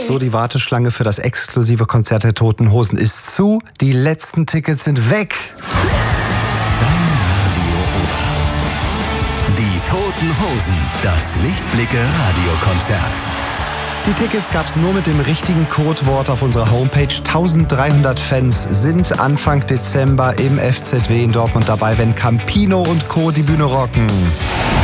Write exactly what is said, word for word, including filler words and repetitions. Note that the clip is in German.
So, die Warteschlange für das exklusive Konzert der Toten Hosen ist zu. Die letzten Tickets sind weg. Dein Radio Oberhausen. Die Toten Hosen. Das Lichtblicke-Radiokonzert. Die Tickets gab es nur mit dem richtigen Codewort auf unserer Homepage. dreizehnhundert Fans sind Anfang Dezember im F Z W in Dortmund dabei, wenn Campino und Co. die Bühne rocken.